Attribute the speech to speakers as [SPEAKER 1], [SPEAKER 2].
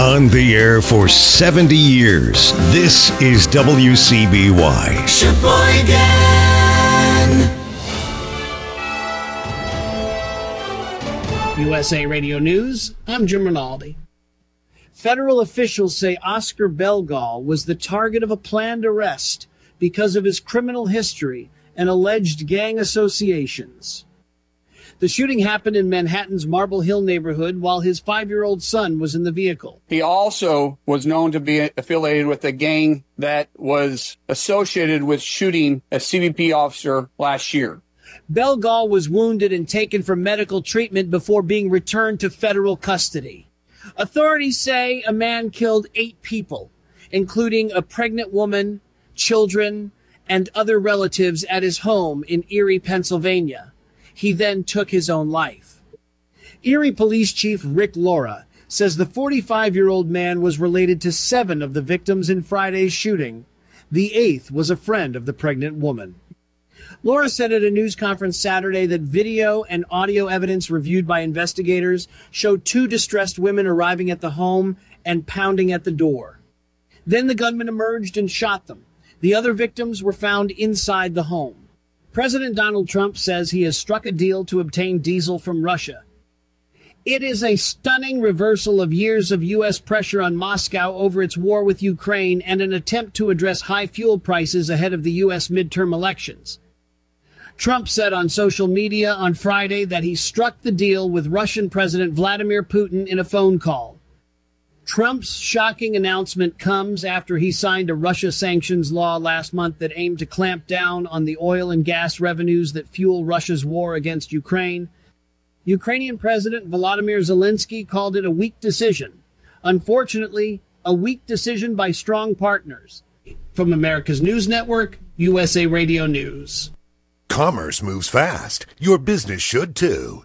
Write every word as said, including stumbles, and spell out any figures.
[SPEAKER 1] On the air for seventy years, this is W C B Y.
[SPEAKER 2] Sheboygan. U S A Radio News, I'm Jim Rinaldi. Federal officials say Oscar Belgall was the target of a planned arrest because of his criminal history and alleged gang associations. The shooting happened in Manhattan's Marble Hill neighborhood while his five-year-old son was in the vehicle.
[SPEAKER 3] He also was known to be affiliated with a gang that was associated with shooting a C B P officer last year.
[SPEAKER 2] Belgall was wounded and taken for medical treatment before being returned to federal custody. Authorities say a man killed eight people, including a pregnant woman, children, and other relatives at his home in Erie, Pennsylvania. He then took his own life. Erie Police Chief Rick Laura says the forty-five-year-old man was related to seven of the victims in Friday's shooting. The eighth was a friend of the pregnant woman. Laura said at a news conference Saturday that video and audio evidence reviewed by investigators showed two distressed women arriving at the home and pounding at the door. Then the gunman emerged and shot them. The other victims were found inside the home. President Donald Trump says he has struck a deal to obtain diesel from Russia. It is a stunning reversal of years of U S pressure on Moscow over its war with Ukraine and an attempt to address high fuel prices ahead of the U S midterm elections. Trump said on social media on Friday that he struck the deal with Russian President Vladimir Putin in a phone call. Trump's shocking announcement comes after he signed a Russia sanctions law last month that aimed to clamp down on the oil and gas revenues that fuel Russia's war against Ukraine. Ukrainian President Volodymyr Zelensky called it a weak decision. Unfortunately, a weak decision by strong partners. From America's News Network, U S A Radio News.
[SPEAKER 1] Commerce moves fast. Your business should too.